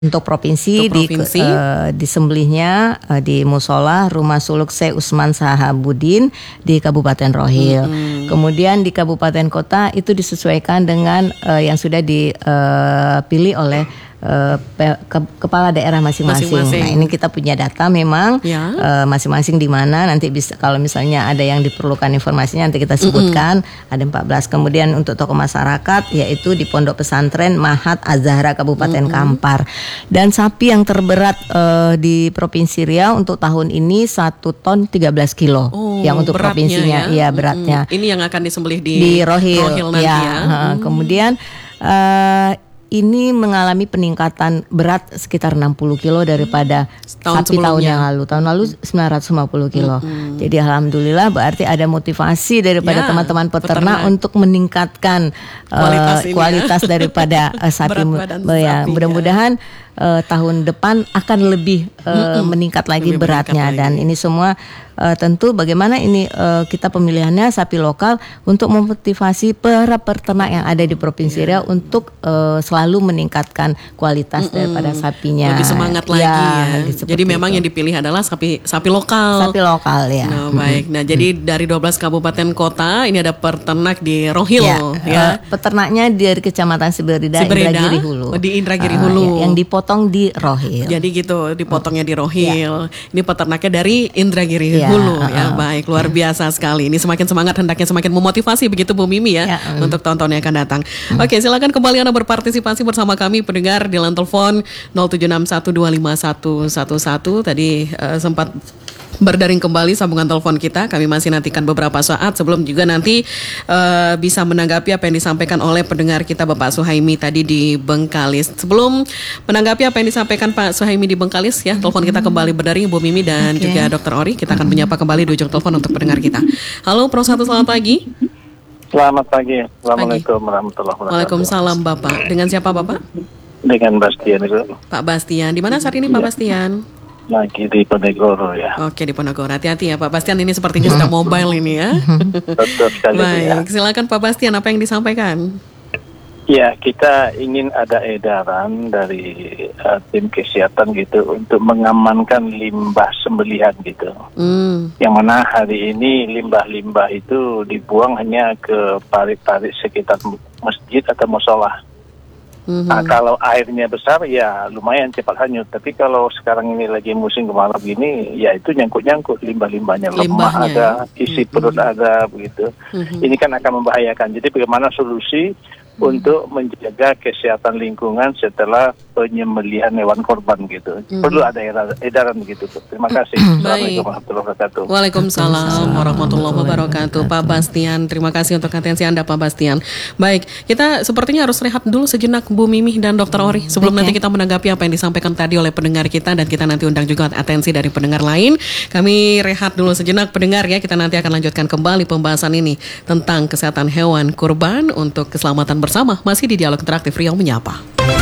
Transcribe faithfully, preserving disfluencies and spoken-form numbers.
Untuk provinsi, Untuk provinsi. di uh, disembelihnya uh, di musola Rumah Suluk Syekh Usman Sahabuddin di Kabupaten Rohil. Mm-hmm. Kemudian di kabupaten kota itu disesuaikan dengan uh, yang sudah dipilih uh, oleh uh, pe- ke- kepala daerah masing-masing. Masing-masing. Nah, ini kita punya data memang ya. uh, masing-masing di mana nanti bisa kalau misalnya ada yang diperlukan informasinya nanti kita sebutkan. Mm-hmm. Ada empat belas. Kemudian untuk tokoh masyarakat yaitu di Pondok Pesantren Mahat Az-Zahra Kabupaten mm-hmm. Kampar. Dan sapi yang terberat uh, di Provinsi Riau untuk tahun ini satu ton tiga belas kilo. Oh, yang untuk provinsinya, ya, ya beratnya. Hmm, ini yang akan disembelih di, di Rohil, Rohil nanti ya. ya. Hmm. Kemudian uh, ini mengalami peningkatan berat sekitar enam puluh kilo daripada tahun sapi sebelumnya. tahun yang lalu. Tahun lalu sembilan ratus lima puluh kilo. Hmm. Jadi alhamdulillah berarti ada motivasi daripada ya, teman-teman peternak, peternak untuk meningkatkan kualitas, uh, kualitas ya. daripada uh, sapi. Ya, mudah-mudahan uh, tahun depan akan lebih uh, hmm. meningkat lagi lebih beratnya meningkat dan lagi. Ini semua uh, tentu bagaimana ini uh, kita pemilihannya sapi lokal untuk memotivasi para peternak yang ada di Provinsi Riau yeah. untuk uh, selalu meningkatkan kualitas mm-hmm. daripada sapinya. Lebih semangat lagi ya. ya. Jadi memang itu. Yang dipilih adalah sapi sapi lokal. Sapi lokal ya. Nah, baik. Nah, jadi mm-hmm. dari dua belas kabupaten kota ini ada peternak di Rohil ya. ya. Uh, peternaknya dari Kecamatan Sibirida, Sibirida Indragiri Hulu. Oh, di Indragiri uh, Hulu. Ya, yang dipotong di Rohil. Jadi gitu, dipotongnya di Rohil. Ya. Ini peternaknya dari Indragiri ya, Hulu uh, ya. Baik, luar biasa sekali. Ini semakin semangat, hendaknya semakin memotivasi begitu Bu Mimi ya, ya um. untuk tahun-tahun yang akan datang. Hmm. Oke, silakan kembali Anda berpartisipasi bersama kami pendengar di line telepon nol tujuh enam satu dua lima satu satu satu. Tadi uh, sempat berdaring kembali sambungan telepon kita. Kami masih nantikan beberapa saat sebelum juga nanti uh, bisa menanggapi apa yang disampaikan oleh pendengar kita Bapak Suhaimi tadi di Bengkalis. Sebelum menanggapi apa yang disampaikan Pak Suhaimi di Bengkalis ya, telepon kita kembali berdaring Bu Mimi dan okay. juga Dokter Ori. Kita akan menyapa kembali di ujung telepon untuk pendengar kita. Halo Pro satu, selamat pagi. Selamat pagi. Assalamualaikum warahmatullahi wabarakatuh. Waalaikumsalam Bapak. Dengan siapa Bapak? Dengan Bastian itu. Pak Bastian. Di mana saat ini ya. Pak Bastian? Lagi di Ponegoro ya. Oke, di Ponegoro. Hati-hati ya Pak Bastian, ini sepertinya sudah mobile ini ya. Betul sekali. Baik, ya. Silakan Pak Bastian, apa yang disampaikan? Ya, kita ingin ada edaran dari uh, tim kesehatan gitu untuk mengamankan limbah sembelihan gitu. Mm. Yang mana hari ini limbah-limbah itu dibuang hanya ke parit-parit sekitar masjid atau musola. Mm-hmm. Nah, kalau airnya besar ya lumayan cepat hanyut. Tapi kalau sekarang ini lagi musim kemarau gini, ya itu nyangkut-nyangkut limbah-limbahnya, lemak ada, isi mm-hmm. perut ada begitu. Mm-hmm. Ini kan akan membahayakan. Jadi bagaimana solusi hmm. untuk menjaga kesehatan lingkungan setelah penyembelihan hewan korban gitu. Hmm. Perlu ada edaran begitu. Terima kasih. Assalamualaikum warahmatullahi wabarakatuh. Waalaikumsalam warahmatullahi wabarakatuh. Pak Bastian, terima kasih untuk atensi Anda Pak Bastian. Baik, kita sepertinya harus rehat dulu sejenak Bu Mimi dan Dokter Ori sebelum okay. nanti kita menanggapi apa yang disampaikan tadi oleh pendengar kita dan kita nanti undang juga atensi dari pendengar lain. Kami rehat dulu sejenak pendengar ya. Kita nanti akan lanjutkan kembali pembahasan ini tentang kesehatan hewan kurban untuk keselamatan bersama masih di Dialog Interaktif Riau Menyapa.